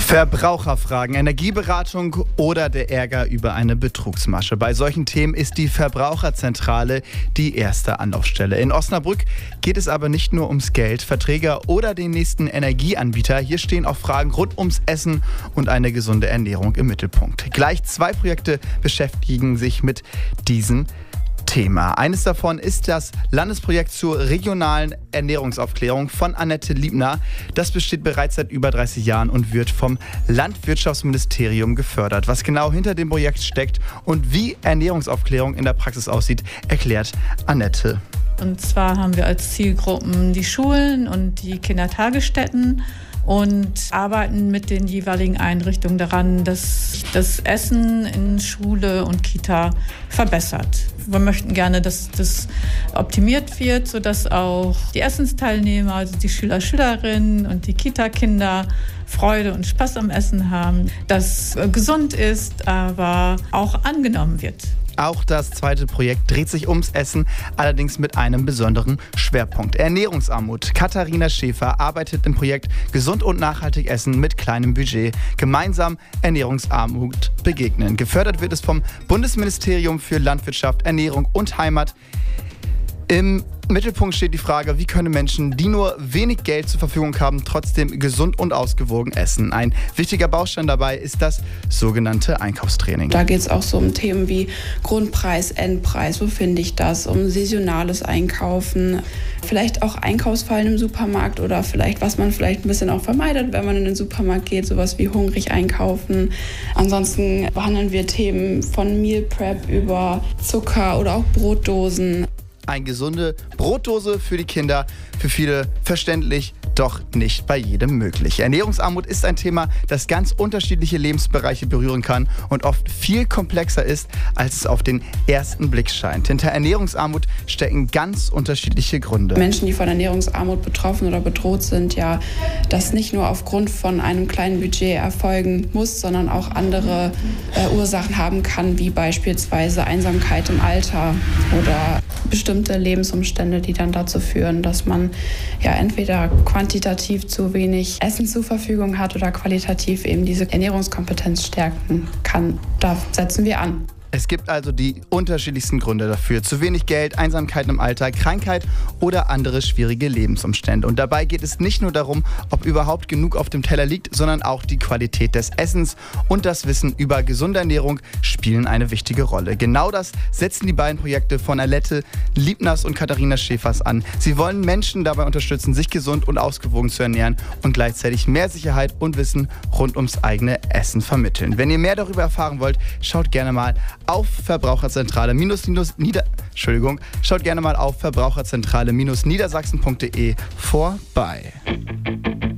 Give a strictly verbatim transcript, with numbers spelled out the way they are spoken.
Verbraucherfragen, Energieberatung oder der Ärger über eine Betrugsmasche. Bei solchen Themen ist die Verbraucherzentrale die erste Anlaufstelle. In Osnabrück geht es aber nicht nur ums Geld, Verträger oder den nächsten Energieanbieter. Hier stehen auch Fragen rund ums Essen und eine gesunde Ernährung im Mittelpunkt. Gleich zwei Projekte beschäftigen sich mit diesem Thema. Eines davon ist das Landesprojekt zur regionalen Ernährungsaufklärung von Annette Liebner. Das besteht bereits seit über dreißig Jahren und wird vom Landwirtschaftsministerium gefördert. Was genau hinter dem Projekt steckt und wie Ernährungsaufklärung in der Praxis aussieht, erklärt Annette. Und zwar haben wir als Zielgruppen die Schulen und die Kindertagesstätten und arbeiten mit den jeweiligen Einrichtungen daran, dass das Essen in Schule und Kita verbessert. Wir möchten gerne, dass das optimiert wird, sodass auch die Essensteilnehmer, also die Schüler, Schülerinnen und die Kita-Kinder Freude und Spaß am Essen haben, dass gesund ist, aber auch angenommen wird. Auch das zweite Projekt dreht sich ums Essen, allerdings mit einem besonderen Schwerpunkt. Ernährungsarmut. Katharina Schäfer arbeitet im Projekt Gesund und nachhaltig essen mit kleinem Budget. Gemeinsam Ernährungsarmut begegnen. Gefördert wird es vom Bundesministerium für Landwirtschaft, Ernährung und Heimat. Im Mittelpunkt steht die Frage, wie können Menschen, die nur wenig Geld zur Verfügung haben, trotzdem gesund und ausgewogen essen. Ein wichtiger Baustein dabei ist das sogenannte Einkaufstraining. Da geht es auch so um Themen wie Grundpreis, Endpreis, wo finde ich das, um saisonales Einkaufen, vielleicht auch Einkaufsfallen im Supermarkt oder vielleicht, was man vielleicht ein bisschen auch vermeidet, wenn man in den Supermarkt geht, sowas wie hungrig einkaufen. Ansonsten behandeln wir Themen von Meal Prep über Zucker oder auch Brotdosen. Eine gesunde Brotdose für die Kinder, für viele verständlich, doch nicht bei jedem möglich. Ernährungsarmut ist ein Thema, das ganz unterschiedliche Lebensbereiche berühren kann und oft viel komplexer ist, als es auf den ersten Blick scheint. Hinter Ernährungsarmut stecken ganz unterschiedliche Gründe. Menschen, die von Ernährungsarmut betroffen oder bedroht sind, ja, das nicht nur aufgrund von einem kleinen Budget erfolgen muss, sondern auch andere äh, Ursachen haben kann, wie beispielsweise Einsamkeit im Alter oder bestimmte Lebensumstände, die dann dazu führen, dass man ja entweder quantitativ zu wenig Essen zur Verfügung hat oder qualitativ eben diese Ernährungskompetenz stärken kann. Da setzen wir an. Es gibt also die unterschiedlichsten Gründe dafür. Zu wenig Geld, Einsamkeit im Alter, Krankheit oder andere schwierige Lebensumstände. Und dabei geht es nicht nur darum, ob überhaupt genug auf dem Teller liegt, sondern auch die Qualität des Essens und das Wissen über gesunde Ernährung spielen eine wichtige Rolle. Genau das setzen die beiden Projekte von Annette Liebners und Katharina Schäfers an. Sie wollen Menschen dabei unterstützen, sich gesund und ausgewogen zu ernähren und gleichzeitig mehr Sicherheit und Wissen rund ums eigene Essen vermitteln. Wenn ihr mehr darüber erfahren wollt, schaut gerne mal auf Verbraucherzentrale minus Nieder Entschuldigung, schaut gerne mal auf Verbraucherzentrale Niedersachsen punkt de vorbei.